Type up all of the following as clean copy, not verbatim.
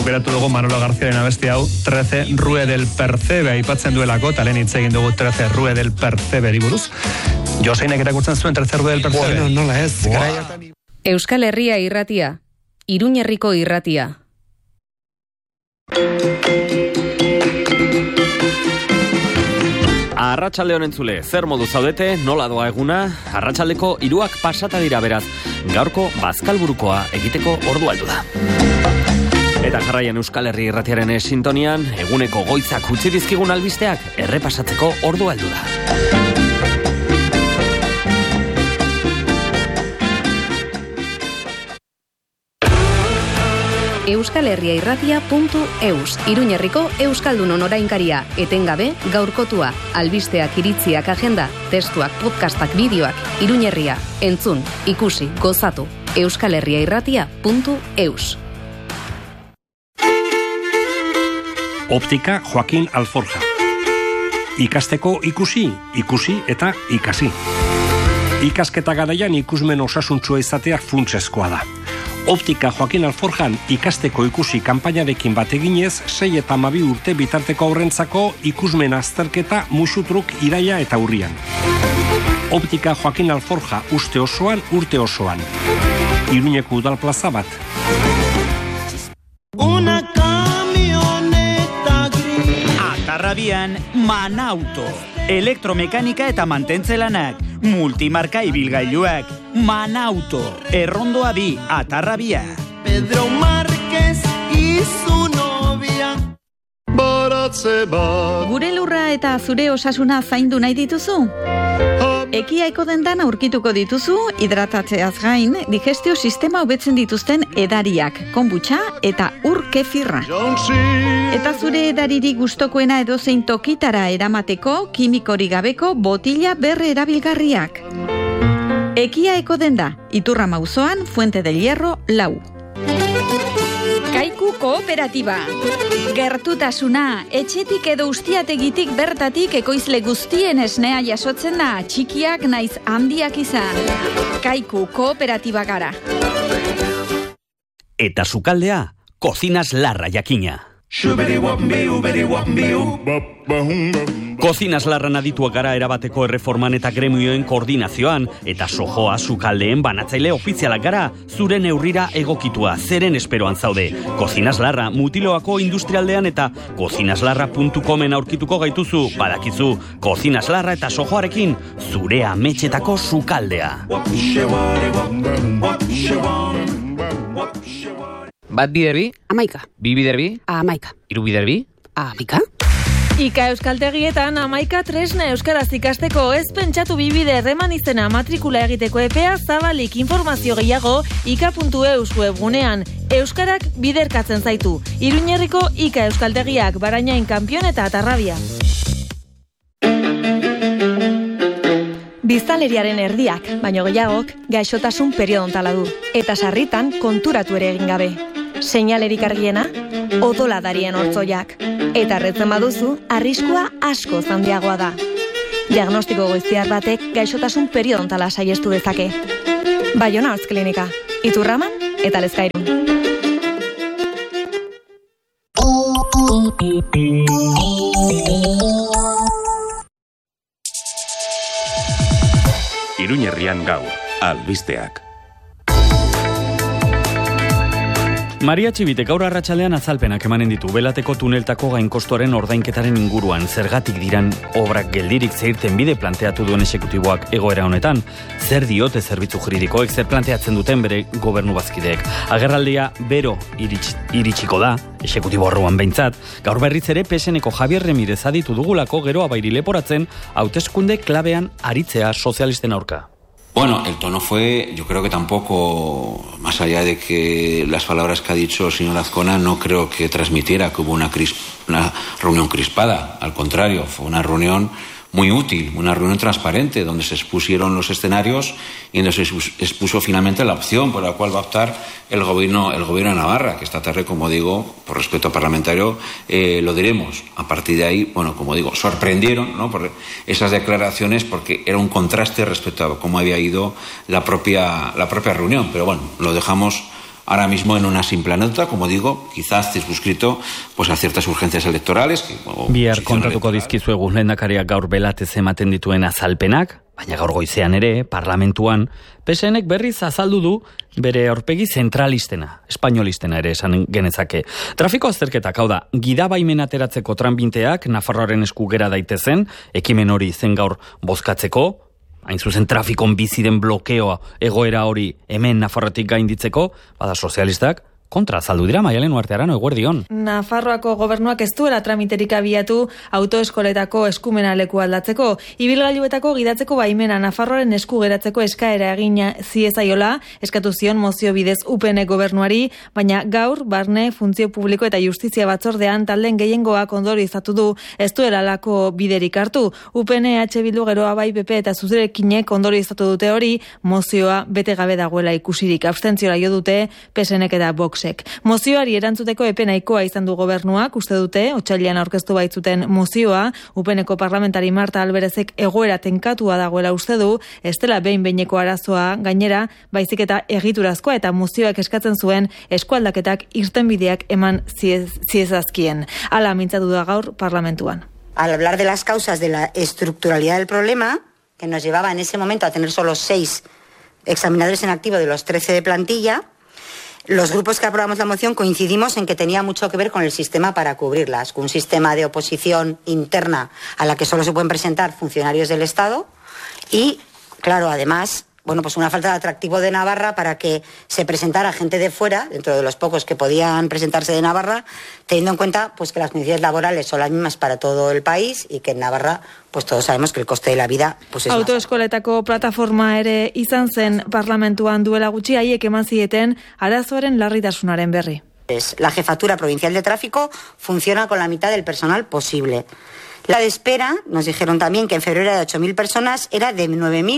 aukeratu dugu Manolo Garziaren abesti hau 13 Rue del Percebe aipatzen duelako, talen hitz egin dugu 13 Rue del Percebe buruz. Joseinek erakurtzen zuen 13 Rue del Percebe. Bueno, nola ez. Euskal Herria irratia, Iruñerriko irratia. Arratsalde honen zule, zer modu zaudete, nola doa eguna, arratsaldeko 3 pasata dira beraz, gaurko bazkalburukoa egiteko ordu aldu da. Eta jarraian Euskal Herri irratiaren sintonian, eguneko goitzak utzi dizkigun albisteak errepasatzeko ordu aldu da. euskalherriairratia.eus Iruñerriko Euskaldunon orainkaria, etengabe, gaurkotua, albisteak, iritziak, agenda, testuak, podcastak, bideoak, Iruñerria, entzun, ikusi, gozatu, euskalherriairratia.eus. Optika Joaquin Alforja. Ikasteko ikusi eta ikasi. Ikasketa garaian ikusmen osasuntsua izateak funtsezkoa da. Optika Joaquin Alforjan ikasteko ikusi kanpainarekin bat eginez, 6 eta 12 urte bitarteko aurrentzako ikusmen azterketa musutruk iraia eta urrian. Optika Joaquin Alforja uste osoan, urte osoan. Iruñeko udal plaza bat. Una camioneta gris. Atarrabian Manauto. Elektromekanika eta mantentze lanak. Multimarka ibilgailuak. Manauto. Errondoa 2, Atarrabia. Pedro Márquez y su novia. Gure lurra eta zure osasuna zaindu nahi dituzu? Ekiaiko dendan aurkituko dituzu, hidratatzeaz gain, digestio sistema hobetzen dituzten edariak, konbutxa eta ur kefirra. Eta zure edariri gustokoena edozein tokitara eramateko, kimikori gabeko botila berre erabilgarriak. Ekiaiko denda, Iturrama auzoan, Fuente del Hierro 4. Kaiku Kooperatiba. Gertutasuna, etxetik edo ustiategitik bertatik ekoizle guztien esnea jasotzen da, txikiak naiz handiak izan. Kaiku Kooperatiba gara. Eta sukaldea, Kozinas Larra jakina. Kozinas Larran adituak gara erabateko erreforman eta gremioen koordinazioan, eta sojoa sukaldeen banatzaile ofizialak gara, zure neurrira egokitua, zeren esperoan zaude. Kozinas Larra Mutiloako industrialdean eta kozinaslarra.comen aurkituko gaituzu, badakizu, Kozinas Larra eta sojoarekin, zure ametxetako sukaldea. Bat biderbi? 11. Bi biderbi? 11. Hiru biderbi? 11. Ika euskaltegietan 11 tresna euskaraz ikasteko, ez pentsatu bibide erreman izena matrikula egiteko epea zabalik, informazio gehiago ika.eus webgunean. Euskarak biderkatzen zaitu. Iruñerriko Ika euskaltegiak, Barainain, Kanpion eta Atarrabia. Biztanleriaren erdiak, baino gehiagok, gaixotasun periodontala du. Eta sarritan konturatu ere egin gabe. Seinalerik argiena, odoladarien hortzoiak. Eta erretzen baduzu, arriskua asko handiagoa da. Diagnostiko goiztiar batek gaixotasun periodontala saiestu dezake. Baiona Hortz Klinika, Iturraman eta Lezkairun. Iruñerrian gaur, albisteak. Maria Txibitek gaur arratsalean azalpenak emanen ditu belateko tuneltako gainkostuaren ordainketaren inguruan, zergatik diran obrak geldirik zeirten bide planteatu duen exekutiboak egoera honetan, zer diote zerbitzu juridikoek, zer planteatzen duten bere gobernu bazkideek. Agerraldia bero iritsiko da, exekutibo horruan behintzat, gaur berriz ere PSNeko Javier Remirez aditu dugulako gero abairi leporatzen hauteskunde klabean aritzea sozialisten aurka. Bueno, el tono fue, yo creo que tampoco, más allá de que las palabras que ha dicho el señor Azcona, no creo que transmitiera que hubo una reunión crispada. Al contrario, fue una reunión muy útil, una reunión transparente, donde se expusieron los escenarios y donde se expuso finalmente la opción por la cual va a optar el gobierno de Navarra, que esta tarde, como digo, por respeto parlamentario, lo diremos. A partir de ahí, bueno, como digo, sorprendieron, ¿no?, por esas declaraciones, porque era un contraste respecto a cómo había ido la propia reunión. Pero bueno, lo dejamos ahora mismo en una simple nota, como digo, quizás circunscrito pues a ciertas urgencias electorales. Bihar kontatuko dizkizuegu lehendakariak gaur belatez ematen dituen azalpenak, baina gaur goizean ere, parlamentuan, PSNek berriz azaldu du bere aurpegi zentralistena, espainolistena ere esan genezake. Trafiko azterketak, hau da, gidabaimen ateratzeko tranbinteak Nafarroaren esku gera daitezen, ekimen hori zen gaur bozkatzeko, hain zuzen trafikon bizi den blokeoa egoera hori hemen Nafarrotik gainditzeko, bada sozialistak, kontra azaldu dira, Maialen Uartearano, eguerdion. Nafarroako gobernuak ez duela tramiterik abiatu autoeskoletako eskumena leku aldatzeko. Ibilgailuetako gidatzeko baimena Nafarroaren esku geratzeko eskaera egina ziezaiola, eskatu zion mozio bidez UPN gobernuari, baina gaur, barne, funtzio publiko eta justizia batzordean talden gehiengoak ondorizatu du ez duela lako biderik hartu. UPN, EH Bildu, Geroa Bai, PP eta Zuzerekinek ondorizatu dute hori, mozioa bete gabe dagoela ikusirik. Abstentziora jo dute PSNek eta Vox. Mozioari erantzuteko epe nahikoa izan du gobernuak, uste dute, otsailean aurkeztu baitzuten mozioa, UPNeko parlamentari Marta Alberezek egoera tenkatua dagoela uste du, ez dela behin-behineko arazoa gainera, baizik eta egiturazkoa eta mozioak eskatzen zuen eskualdaketak irtenbideak eman ziezazkien. Hala mintzatu da gaur parlamentuan. Al hablar de las causas de la estructuralidad del problema, que nos llevaba en ese momento a tener solo 6 examinadores en activo de los 13 de plantilla, los grupos que aprobamos la moción coincidimos en que tenía mucho que ver con el sistema para cubrirlas, con un sistema de oposición interna a la que solo se pueden presentar funcionarios del Estado y, claro, además, pues una falta de atractivo de Navarra para que se presentara gente de fuera, dentro de los pocos que podían presentarse de Navarra, teniendo en cuenta pues que las condiciones laborales son las mismas para todo el país y que en Navarra pues todos sabemos que el coste de la vida pues es autoeskoletako plataforma ere izan zen parlamentuan duela gutxi, haiek eman zieten arazoaren larritasunaren berri. La jefatura provincial de tráfico funciona con la mitad del personal posible. La de espera, nos dijeron también que en febrero era de 8.000 personas, era de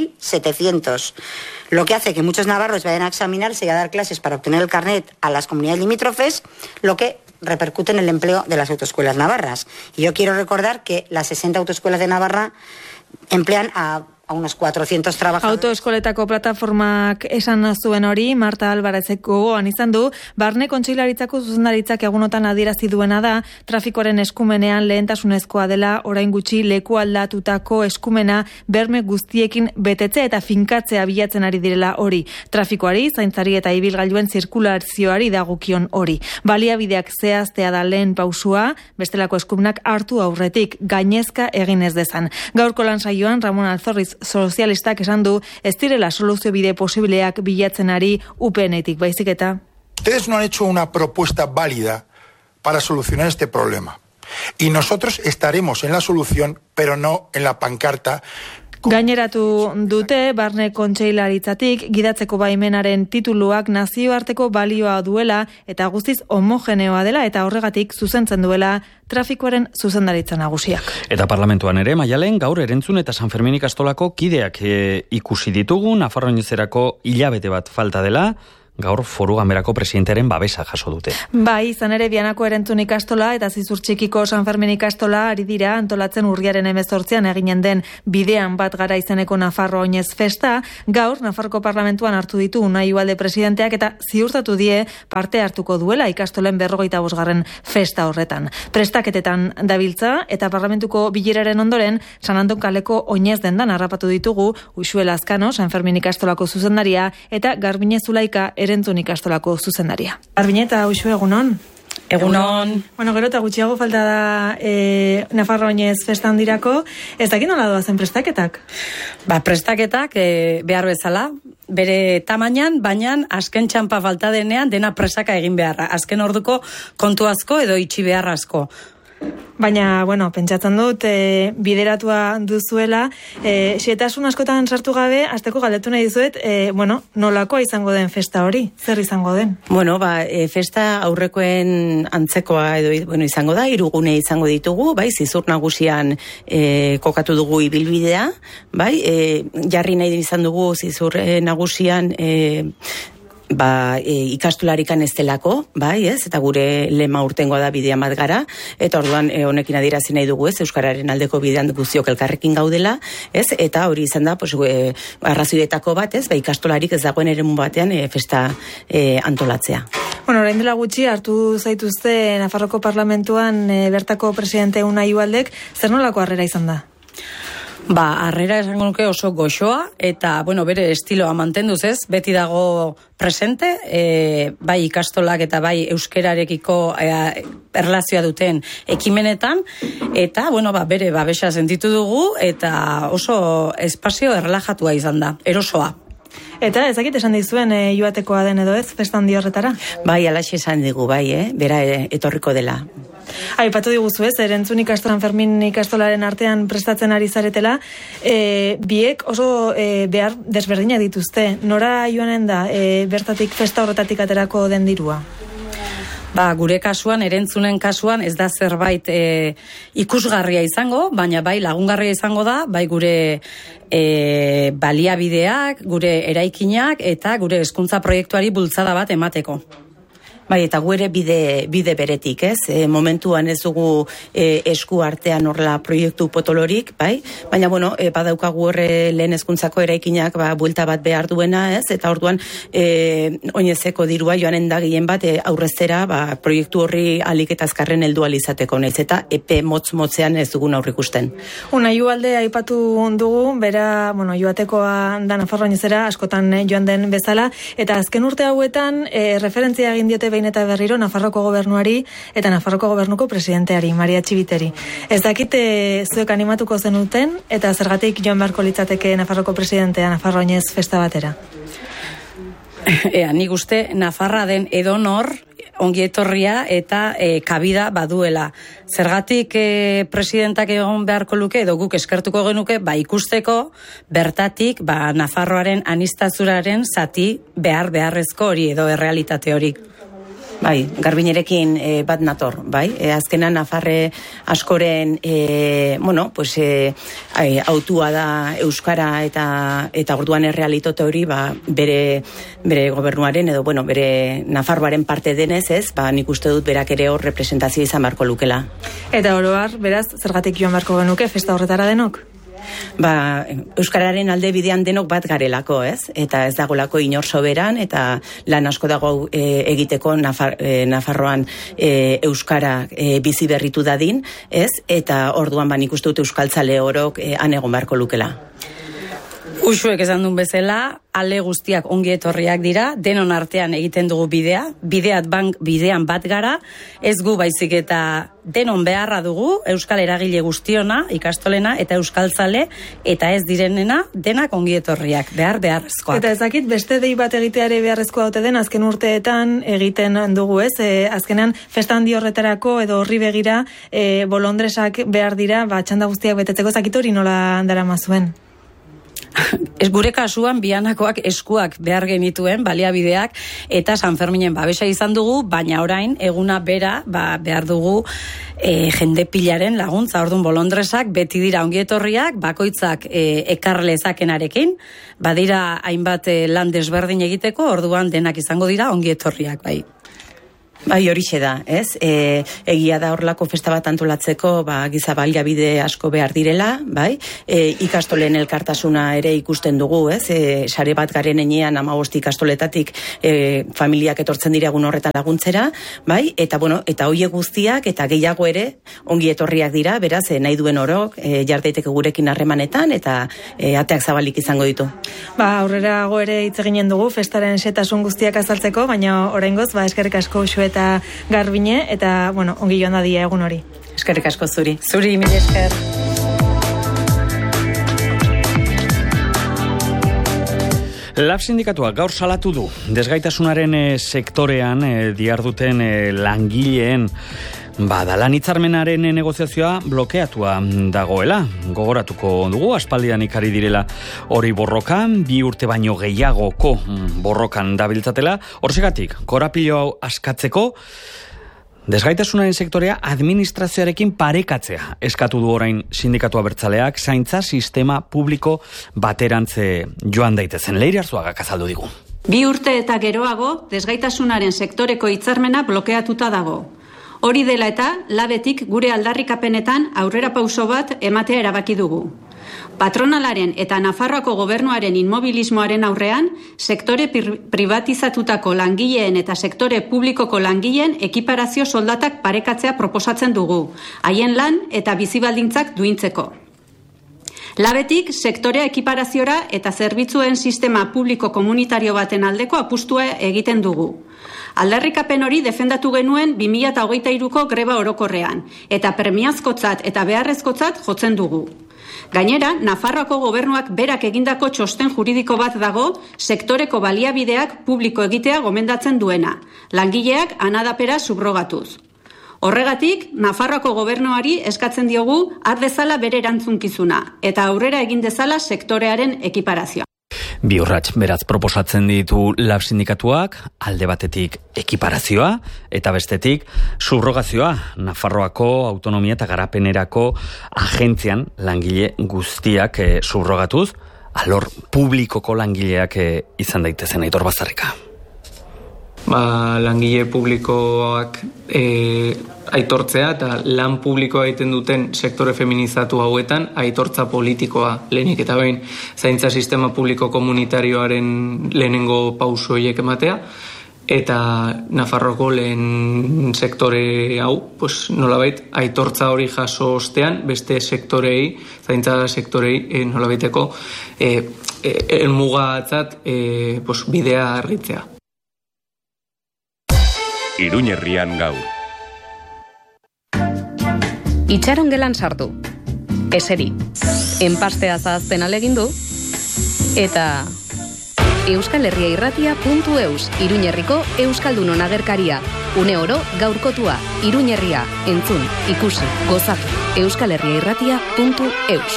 9.700, lo que hace que muchos navarros vayan a examinarse y a dar clases para obtener el carnet a las comunidades limítrofes, lo que repercute en el empleo de las autoescuelas navarras. Y yo quiero recordar que las 60 autoescuelas de Navarra emplean a unos 400 trabajadores. Autoeskoletako plataformak esan zuen hori, Marta Alvarezek gogoan izan du, barne kontseilaritzako zuzendaritzak egunotan adierazi duena da, trafikoaren eskumenean lehentasunezkoa dela orain gutxi leku aldatutako eskumena berme guztiekin betetze eta finkatzea bilatzen ari direla hori. Trafikoari, zaintzari eta ibilgailuen zirkulazioari dagokion hori. Baliabideak zehaztea da lehen pausua, bestelako eskumenak hartu aurretik, gainezka egin ez dezan. Gaurko lan saioan Ramon Alzorriz sozialistak esan du ez direla soluzio bide posibleak bilatzen ari UPN-etik, baizik eta. Ustedes no han hecho una propuesta válida para solucionar este problema. Y nosotros estaremos en la solución, pero no en la pancarta. Gaineratu dute, barne kontseilaritzatik, gidatzeko baimenaren tituluak nazioarteko balioa duela eta guztiz homogeneoa dela eta horregatik zuzentzen duela trafikoaren zuzendaritza nagusiak. Eta parlamentuan ere, Maialen, gaur Erentzun eta San Fermin ikastolako kideak ikusi ditugu, Nafarroinezerako hilabete bat falta dela, gaur Foru Ganberako presidentearen babesa jaso dute. Bai, izan ere Bianako Erentzun ikastola eta Zizurtxikiko San Fermin ikastola ari dira antolatzen urriaren 18an eginen den bidean bat gara izeneko Nafarro Oinez festa, gaur Nafarroko parlamentuan hartu ditu Unai Ugalde presidenteak eta ziurtatu die parte hartuko duela ikastolen 45. festa horretan. Prestaketetan dabiltza eta parlamentuko bileraren ondoren San Anton kaleko Oinez dendan harrapatu ditugu Uxue Lazkano, San Fermin ikastolako zuzendaria eta Garbine Zulaika Erentzun ikastolako zuzendaria. Garbine eta Uxue, egunon? Egunon. Bueno, gero eta gutxiago falta da Nafarro Oinez festan dirako. Ez dakit nola doazen prestaketak? Prestaketak behar bezala, bere tamainan, baina azken txampa falta denean dena presaka egin beharra. Azken orduko kontu asko edo itxi behar asko. Baina, pentsatzen dut, bideratua duzuela, xetasun askotan sartu gabe, azteko galdetu nahi dizuet, nolakoa izango den festa hori? Zer izango den? Festa aurrekoen antzekoa edo izango da, 3 gune izango ditugu, bai, Zizur nagusian kokatu dugu ibilbidea, bai, jarri nahi izan dugu Zizur nagusian ikastolarikan ez delako, bai, ez? Eta gure lema urtengoa da bidea bat gara, eta orduan honekin adierazi nahi dugu, ez? Euskararen aldeko bidean guztiok elkarrekin gaudela, ez? Eta hori izan da, arrazoietako bat, ez? Ikastolarik ez dagoen eremu batean festa antolatzea. Bueno, orain dela gutxi hartu zaituzte Nafarroko Parlamentuan bertako presidente Unai Ubaldek, zer nolako harrera izan da? Harrera esango nuke oso goxoa, eta, bere estiloa mantenduz ez, beti dago presente, bai ikastolak eta bai euskerarekiko erlazioa duten ekimenetan, eta, bere babesa sentitu dugu, eta oso espazio erlajatua izan da, erosoa. Eta ezakit esan dizuen joatekoa den edo ez, festa handi horretara? Bai, alaxe esan digu, bai, bera etorriko dela. Aipatu diguzu ez, erentzun ikastolan Fermin ikastolaren artean prestatzen ari zaretela, biek oso behar desberdinak dituzte. Nora joanen da, bertatik festa horretatik aterako den dirua? Gure kasuan, erentzunen kasuan, ez da zerbait ikusgarria izango, baina bai lagungarria izango da, bai gure baliabideak, gure eraikinak eta gure hezkuntza proiektuari bultzada bat emateko. Bai, eta guere bide beretik, ez? Momentuan ez dugu esku artean horrela proiektu potolorik, bai? Baina, badaukagu horre lehen hezkuntzako eraikinak buelta bat behar duena, ez? Eta orduan, oinezeko dirua joanen da gehien bat aurreztera proiektu horri alik eta azkarren heldu alizateko, naiz eta epe motzean ez dugun aurrikusten. Unai Ubalde aipatu dugu, bera, joatekoa da Nafarroa oinezera, askotan joan den bezala, eta azken urte hauetan referentzia egin diote behin eta berriro Nafarroko gobernuari eta Nafarroko gobernuko presidenteari, Maria Txibiteri. Ez dakite zuek animatuko zenuten eta zergatik joan beharko litzateke Nafarroko presidentea Nafarroa oinez festa batera? Nik uste Nafarra den edonor ongietorria eta kabida baduela. Zergatik presidentak egon beharko luke edo guk eskertuko genuke ikusteko bertatik Nafarroaren aniztazuraren zati beharrezko hori edo errealitate hori. Bai, Garbiñerekin bat nator, bai. Azkenan Nafarre askoren, autua da euskara eta orduan errealitate hori, bere gobernuaren edo, bere Nafarroaren parte denez, ez, nik uste dut berak ere hor representazio izan beharko lukela. Eta oroar, beraz, zergatik joan beharko genuke festa horretara denok? Euskararen alde bidean denok bat garelako, ez? Eta ez dagolako inor soberan, eta lan asko dago egiteko Nafarroan euskara bizi berritu dadin, ez? Eta orduan nik uste dut euskaltzale orok egon beharko lukela. Uxuek esan duen bezala, ale guztiak ongi etorriak dira, denon artean egiten dugu bidean bat gara, ez gu baizik eta denon beharra dugu, euskal eragile guztiona, ikastolena eta euskaltzale, eta ez direnena, denak ongi etorriak, beharrezkoak. Eta ezakit, beste dei bat egiteare beharrezkoa haute den, azken urteetan egiten dugu, ez? Azkenean, festa handi horretarako edo horri begira, bolondresak behar dira, txanda guztiak betetzeko, ezakit hori nola dara mazuen? Ez gure kasuan bianakoak eskuak behar genituen, baliabideak, eta San Ferminen babesa izan dugu, baina orain eguna bera behar dugu jende pilaren laguntza. Orduan bolondresak beti dira ongietorriak, bakoitzak ekarlezakenarekin, badira hainbat lan desberdin egiteko, orduan denak izango dira ongietorriak, bai. Bai, horixe da, ez? Egia da horrelako festa bat antolatzeko, giza baliabide asko behar direla, bai? Ikastolen elkartasuna ere ikusten dugu, ez? Sare bat garen enean 15 ikastoletatik familiak etortzen dira egun horretan laguntzera, bai? Eta hoiek guztiak eta gehiago ere ongi etorriak dira, beraz, nahi duen orok jardaiteke gurekin harremanetan eta ateak zabalik izango ditu. Aurrerago ere hitz eginen dugu festaren xehetasun guztiak azaltzeko, baina oraingoz eskerrik asko Uxue eta Garbine, eta, ongi joan dadia egun hori. Eskerrik asko zuri. Zuri, mil esker. Lab sindikatuak gaur salatu du desgaitasunaren sektorean diharduten langileen lan hitzarmenaren negoziazioa blokeatua dagoela. Gogoratuko dugu, aspaldian ikari direla hori borrokan, 2 urte baino gehiagoko borrokan dabiltzatela. Horsegatik, korapilo hau askatzeko, desgaitasunaren sektorea administrazioarekin parekatzea eskatu du orain sindikatu abertzaleak, zaintza sistema publiko baterantze joan daitezen. Leire Arzuagak azaldu digu. 2 urte eta geroago, desgaitasunaren sektoreko hitzarmena blokeatuta dago. Hori dela eta, labetik gure aldarrikapenetan aurrera pauso bat ematea erabaki dugu. Patronalaren eta Nafarroako gobernuaren inmobilismoaren aurrean, sektore privatizatutako langileen eta sektore publikoko langileen ekiparazio soldatak parekatzea proposatzen dugu, haien lan eta bizibaldintzak duintzeko. Labetik, sektorea ekiparaziora eta zerbitzuen sistema publiko komunitario baten aldeko apustua egiten dugu. Aldarrikapen hori defendatu genuen 2023ko greba orokorrean, eta premiazkotzat eta beharrezkotzat jotzen dugu. Gainera, Nafarroako gobernuak berak egindako txosten juridiko bat dago sektoreko baliabideak publiko egitea gomendatzen duena, langileak anadapera subrogatuz. Horregatik, Nafarroako gobernuari eskatzen diogu har dezala bere erantzunkizuna eta aurrera egin dezala sektorearen ekiparazioa. Bi urrats beraz proposatzen ditu lab sindikatuak, alde batetik ekiparazioa eta bestetik subrogazioa. Nafarroako autonomia eta garapenerako agentzian langile guztiak subrogatuz, alor publikoko langileak izan daitezen. Aitor Bazarrika. Langile publikoak aitortzea eta lan publikoa egiten duten sektore feminizatu hauetan aitortza politikoa lehenik eta behin zaintza sistema publiko komunitarioaren lehenengo pauso horiek ematea eta Nafarroko lehen sektore hau nolabait aitortza hori jaso ostean beste sektorei, zaintza sektorei nolabaiteko helmugatzat bidea argitzea. Iruñerrian gaur. Itxaron gelan sartu. Eseri. Enpastea zahazten alegindu. Eta euskalherriairratia.eus Iruñerriko Euskaldunon agerkaria. Une oro gaurkotua. Iruñerria. Entzun, ikusi, gozatu. euskalherriairratia.eus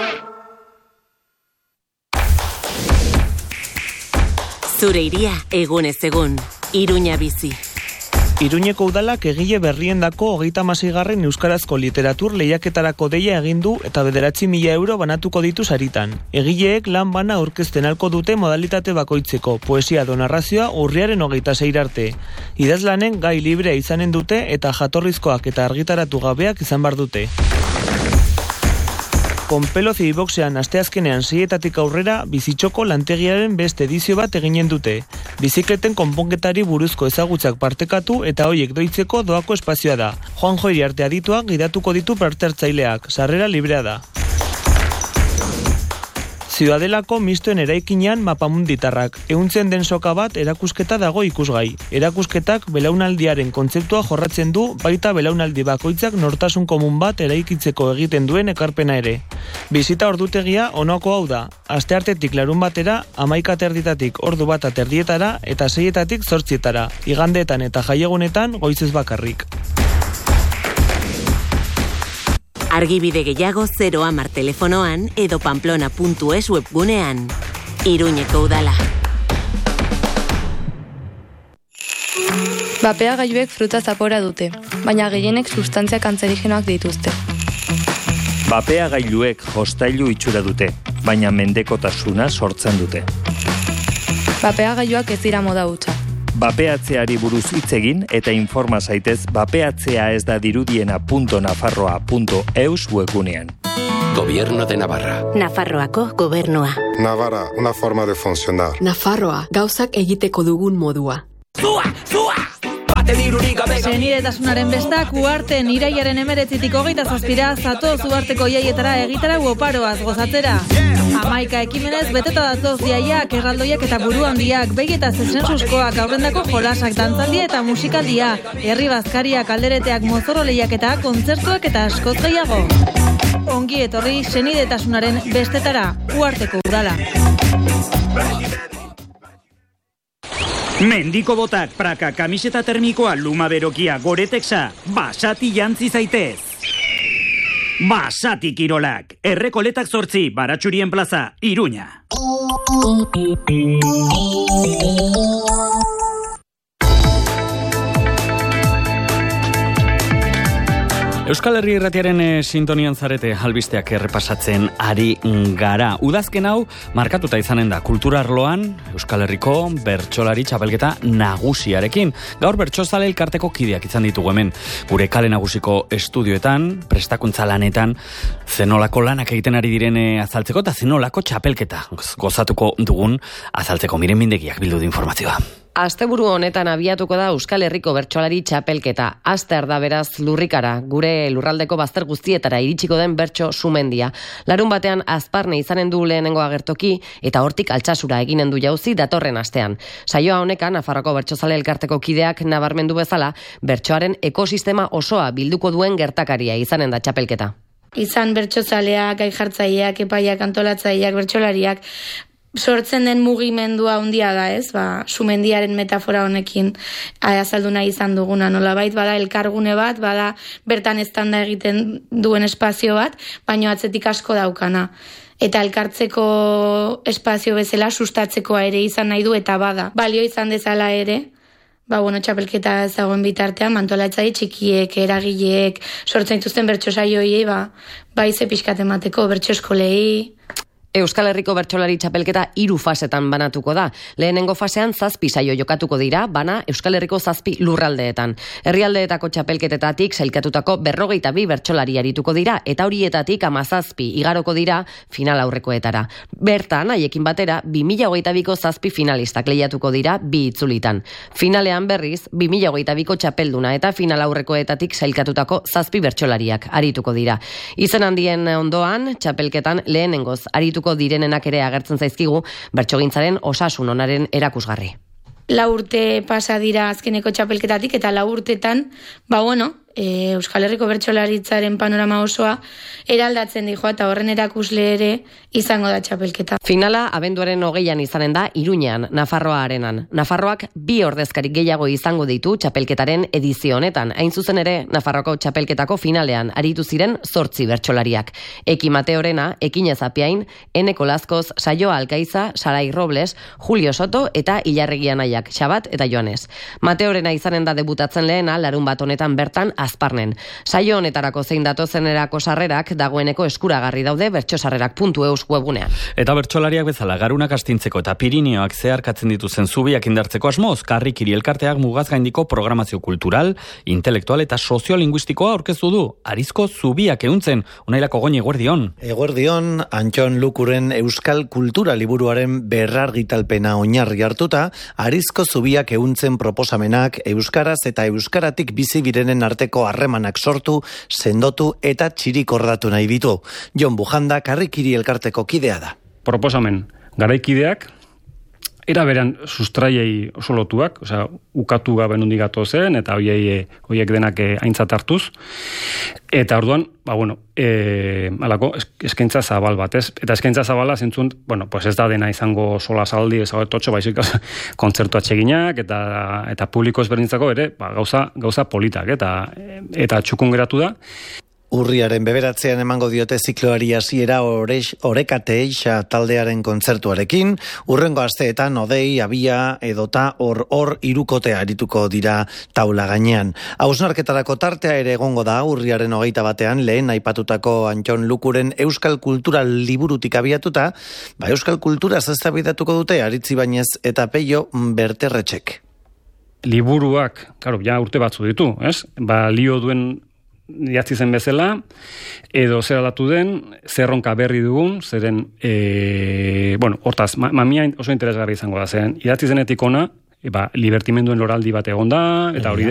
Zure iria egunez egun. Iruña bizi. Iruñeko udalak egile berriendako 36. euskarazko literatur lehiaketarako deia egin du eta 9.000 euro banatuko ditu saritan. Egileek lan bana aurkezten alko dute modalitate bakoitzeko, poesia do narrazioa urriaren 26 arte. Idazlanen gai librea izanen dute eta jatorrizkoak eta argitaratu gabeak izan bar dute. Ponpelo Zibiboxean asteazkenean 6etatik aurrera bizitxoko lantegiaren beste edizio bat eginen dute. Bizikleten konponketari buruzko ezagutzak partekatu eta hoiek doitzeko doako espazioa da. Juanjo Iriarte adituak gidatuko ditu parte hartzaileak, sarrera librea da. Ziudadelako mistoen eraikinean mapamunditarrak. Ehuntzen den soka bat erakusketa dago ikusgai. Erakusketak belaunaldiaren kontzeptua jorratzen du, baita belaunaldi bakoitzak nortasun komun bat eraikitzeko egiten duen ekarpena ere. Bizita ordutegia honako hau da. Asteartetik larun batera, 11:30 ordu 1:30 eta 6:00 8:00. Igandeetan eta jaiegunetan goizez bakarrik. Argibide gehiago 010 telefonoan edo pamplona.es webgunean. Iruñeko udala. Bapeagailuek fruta zapora dute, baina gehienek sustantzia kantzerigenoak dituzte. Bapeagailuek jostailu itxura dute, baina mendekotasuna sortzen dute. Bapeagailuak ez dira moda hutsa. Bapeatzeari buruz hitz egin eta informa zaitez bapeatzea ez da dirudiena.nafarroa.eus webgunean. Gobierno de Navarra. Nafarroako gobernua. Navarra, una forma de funcionar. Nafarroa, gauzak egiteko dugun modua. Zua! Senidetasunaren bestak uarten iraiaren 19tik 27 zatoz uarteko jaietara egitara oparoaz gozatzera. 11 ekimenez beteta datoz jaiak, erraldoiak eta buru handiak, begi eta zezensuskoak, aurrendako jolasak, dantzaldia eta musikaldia, herri bazkariak, aldereteak, mozorro lehiaketa, kontzertuak eta askoz gehiago. Ongi etorri senidetasunaren bestetara, uarteko udala. Mendiko botak, praka, kamiseta termikoa, luma berokia, goretexa, basati jantzi zaitez. Basati kirolak, Errekoletak 8, Baratxurien plaza, Iruña. Euskal Herri Irratiaren sintonian zarete albisteak errepasatzen ari gara. Udazken hau markatuta izanen da kultura arloan Euskal Herriko bertsolari txapelketa nagusiarekin. Gaur bertsozale elkarteko kideak izan ditugu hemen. Gure kale nagusiko estudioetan, prestakuntza lanetan, zenolako lanak egiten ari direne azaltzeko eta zenolako txapelketa gozatuko dugun azaltzeko. Miren Mindegiak bildu du informazioa. Asteburu honetan abiatuko da Euskal Herriko bertsolari txapelketa. Aster da beraz lurrikara, gure lurraldeko bazter guztietara iritsiko den bertso sumendia. Larun batean Azparne izanen du lehenengo agertoki eta hortik Altsasura eginen du jauzi datorren astean. Saioa honekan Nafarroko bertsozale elkarteko kideak nabarmendu bezala, bertsoaren ekosistema osoa bilduko duen gertakaria izanen da txapelketa. Izan bertsozaleak, gai jartzaileak, epaiak, antolatzaileak, bertsolariak, sortzen den mugimendua handia da, ez? Sumendiaren metafora honekin azaldu nahi izan duguna. Nolabait bada elkargune bat, bada bertan eztanda egiten duen espazio bat, baino atzetik asko daukana. Eta elkartzeko espazio bezala sustatzekoa ere izan nahi du eta bada. Balio izan dezala ere, txapelketa zagoen bitartean, mantolatzaile txikiek, eragileek, sortzen dituzten bertso saioiei, ze pixkat emateko, bertso eskolei. Euskal Herriko bertsolari txapelketa 3 fasetan banatuko da. Lehenengo fasean 7 saio jokatuko dira, bana Euskal Herriko 7 lurraldeetan. Herrialdeetako txapelketetatik sailkatutako 42 bertsolari arituko dira, eta horietatik 17 igaroko dira final aurrekoetara. Bertan, haiekin batera, 2022ko 7 finalistak lehiatuko dira 2 itzulitan. Finalean berriz, 2022ko txapelduna eta final aurrekoetatik sailkatutako 7 bertsolariak arituko dira. Izen handien ondoan, txapelketan lehenengoz arituko direnenak ere agertzen zaizkigu bertsogintzaren osasun onaren erakusgarri. 4 urte pasa dira azkeneko txapelketatik eta 4 urtetan, Euskal Herriko bertsolaritzaren panorama osoa eraldatzen dijoa eta horren erakusle ere izango da txapelketa. Finala abenduaren 20an izanen da Iruñean, Nafarroa arenan. Nafarroak 2 ordezkari gehiago izango ditu txapelketaren edizio honetan. Hain zuzen ere, Nafarroako txapelketako finalean aritu ziren 8 bertsolariak. Eki Mateorena, Ekinez Apiain, Eneko Lazkoz, Saioa Alkaiza, Sarai Robles, Julio Soto eta Ilarregi Anaiak, Xabat eta Joanes. Mateorena izanen da debutatzen lehena larun bat honetan bertan Azparnen. Saio honetarako zein datozenerako sarrerak dagoeneko eskuragarri daude bertsosarrerak.eus webgunean. Eta bertsolariak bezala garunak astintzeko eta Pirineoak zeharkatzen dituzen zubiak indartzeko asmoz, Karrikiri elkarteak mugaz gaindiko programazio kultural, intelektual eta soziolinguistikoa aurkeztu du. Arizko zubiak ehuntzen, Unailako Goñi, eguerdion. Eguerdion, Antxon Lukuren Euskal Kultura liburuaren berrargitalpena oinarri hartuta, Arizko zubiak ehuntzen proposamenak euskaraz eta euskaratik bizi birenen arteko harremanak sortu, sendotu eta txirikordatu nahi ditu. Jon Bujanda, Karrikiri elkarteko kidea da. Proposamen garaikideak, era beran sustraiei oso lotuak, ukatu gabe nondik gatozen, eta horiek denak aintzat hartuz. Eta orduan, alako eskaintza zabal bat, ez? Eta eskaintza zabala zentzun, ez da dena izango sola saldi, ez totxo, baizik kontzertu atseginak, eta publiko ezberdintzako ere, gauza politak, eta txukun geratu da. Urriaren 9 emango diote zikloari hasiera Orekate Eixa taldearen kontzertuarekin, urrengo asteetan Odei, Abia edota hor hirukotea arituko dira taula gainean. Hausnarketarako tartea ere egongo da urriaren 21 lehen aipatutako Antxon Lukuren Euskal Kultura liburutik abiatuta, Euskal Kultura eztabaidatuko dute Aritzi Bainez eta Peio Berterretxek. Liburuak, ja urte batzu ditu, ez? Lio duen idatzi zen bezala, edo zer aldatu den, zerronka berri dugun, zeren, hortaz, mamia oso interesgarri izango da, zeren, idatzi zenetik ona, libertimenduen loraldi bat egon da, eta hori